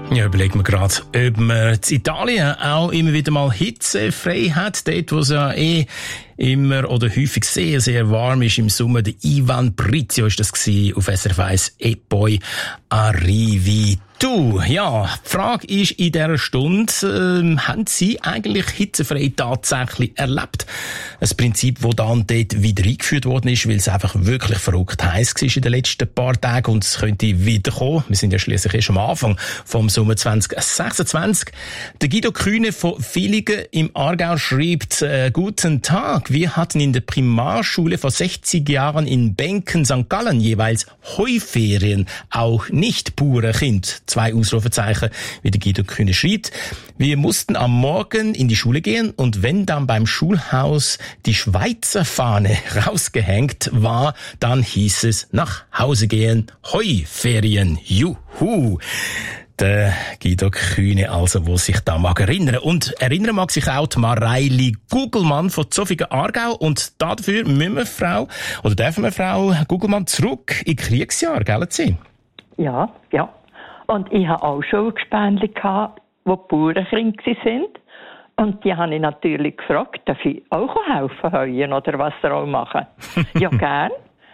Ja, überlegen wir gerade, ob man in Italien auch immer wieder mal hitzefrei hat. Dort, wo es ja immer oder häufig sehr, sehr warm ist im Sommer. Der Ivan Brizio ist das gewesen, auf SRF 1 «E poi arrivi tu». Ja, die Frage ist in dieser Stunde, haben Sie eigentlich hitzefrei tatsächlich erlebt? Ein Prinzip, das dann dort wieder eingeführt worden ist, weil es einfach wirklich verrückt heiß war in den letzten paar Tagen und es könnte wiederkommen. Wir sind ja schliesslich erst am Anfang vom Sommer 2026. Der Guido Kühne von Villingen im Aargau schreibt, guten Tag, wir hatten in der Primarschule vor 60 Jahren in Benken, St. Gallen jeweils Heuferien, auch nicht pure Kind. 2 Ausrufezeichen, wie der Guido Kühne schreibt. Wir mussten am Morgen in die Schule gehen und wenn dann beim Schulhaus die Schweizer Fahne rausgehängt war, dann hieß es nach Hause gehen, Heuferien, juhu. Der Guido Kühne also, wo sich da mag erinnern. Und erinnern mag sich auch die Mareili Gugelmann von Zofingen Aargau. Und dafür müssen wir dürfen wir Frau Gugelmann zurück in Kriegsjahr, gell Sie? Ja. Und ich hatte auch Schulgespänli, die Bauernkinder sind. Und die habe ich natürlich gefragt, darf ich auch helfen heuen oder was sie auch machen? Ja, gern.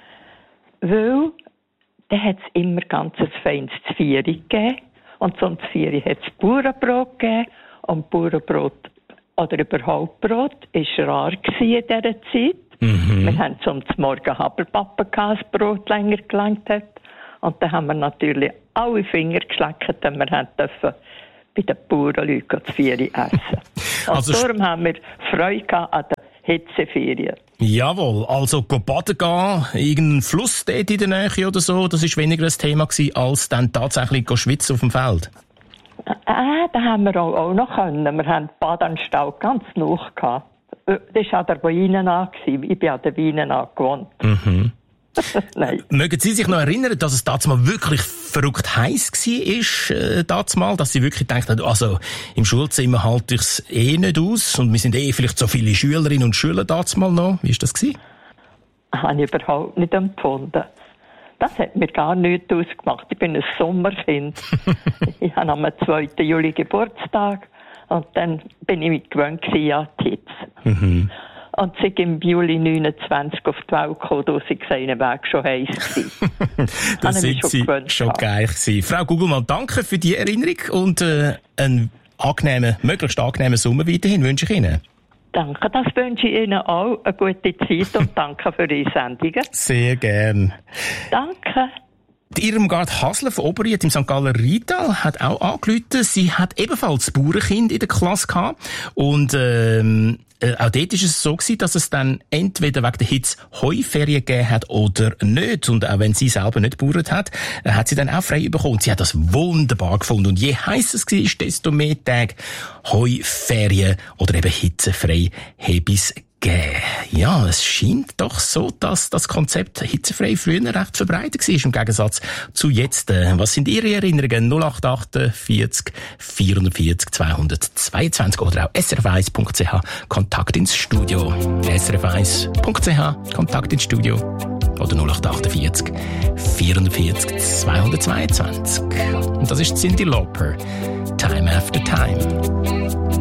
Weil da hat es immer ganz ein feines Zvieri gegeben. Und zum Zvieri hat es Bauernbrot gegeben. Und Bauernbrot oder überhaupt Brot war rar in dieser Zeit. Wir haben zum Morgen Haberpappen gehabt, das Brot länger gelangt hat. Und dann haben wir natürlich alle Finger geschleckt, wenn wir dürfen bei den Bauernleuten das Zvieri essen. Und darum haben wir Freude an den Hitzeferien. Jawohl, also baden gehen, irgendein Fluss dort in der Nähe oder so, das war weniger ein Thema gewesen, als dann tatsächlich schwitzen auf dem Feld. Da haben wir auch noch können. Wir haben die Badanstalt ganz nah gehabt. Das war an der Weinenau. Ich bin an der Weinenau gewohnt. Nein. Mögen Sie sich noch erinnern, dass es damals wirklich verrückt heiß war, dass Sie wirklich gedacht haben, also im Schulzimmer halte ich es nicht aus und wir sind vielleicht so viele Schülerinnen und Schüler damals noch. Wie war das gewesen? Habe ich überhaupt nicht empfunden. Das hat mir gar nichts ausgemacht. Ich bin ein Sommerkind. Ich habe am 2. Juli Geburtstag und dann bin ich mich gewöhnt an die Hitze. Und sie im Juli 29 auf die Welt gekommen, da sie gesehen, Weg schon heiß gewesen. Das sind Sie schon geil gewesen. Frau Gugelmann, danke für die Erinnerung und einen möglichst angenehmen Sommer weiterhin wünsche ich Ihnen. Danke, das wünsche ich Ihnen auch. Eine gute Zeit und danke für Ihre Sendungen. Sehr gern. Danke. Die Irmgard Hasler von Oberried im St. Galler Rheintal hat auch angerufen. Sie hat ebenfalls Bauernkind in der Klasse gehabt. Und auch dort war es so gewesen, dass es dann entweder wegen der Hitze Heuferien gegeben hat oder nicht. Und auch wenn sie selber nicht gebauert hat, hat sie dann auch frei bekommen. Sie hat das wunderbar gefunden. Und je heißer es war, desto mehr Tage Heuferien oder eben hitzefrei habe es gegeben. Ja, es scheint doch so, dass das Konzept hitzefrei früher recht verbreitet war, im Gegensatz zu jetzt. Was sind Ihre Erinnerungen? 0848 440 222 oder auch srf1.ch Kontakt ins Studio. srf1.ch Kontakt ins Studio oder 0848 440 222. Und das ist Cyndi Lauper. Time After Time.